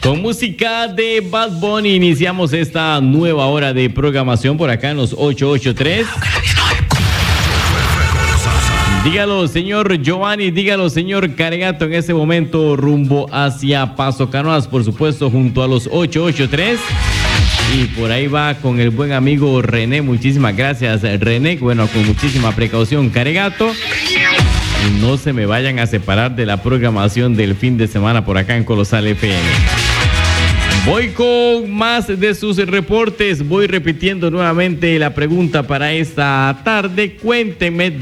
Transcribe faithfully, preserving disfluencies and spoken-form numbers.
Con música de Bad Bunny iniciamos esta nueva hora de programación por acá en los ocho ocho tres. Dígalo, señor Giovanni, dígalo, señor Caregato, en este momento rumbo hacia Paso Canoas, por supuesto, junto a los ocho ocho tres. Y por ahí va con el buen amigo René. Muchísimas gracias, René. Bueno, con muchísima precaución, Caregato. Y no se me vayan a separar de la programación del fin de semana por acá en Colosal F M. Voy con más de sus reportes. Voy repitiendo nuevamente la pregunta para esta tarde. Cuéntenme